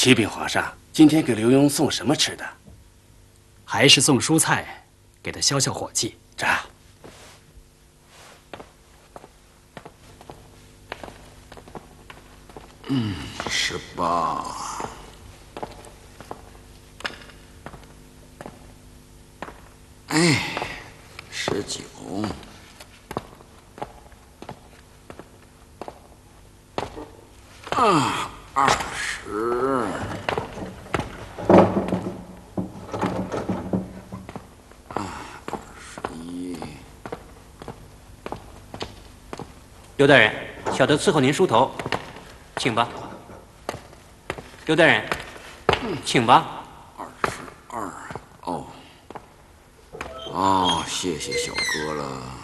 启禀皇上，今天给刘墉送什么吃的？ 还是送蔬菜，给他消消火气。 这。 18。哎，19。20。21。 刘大人，小的伺候您梳头，请吧。刘大人，请吧。 22。哦，谢谢小哥了。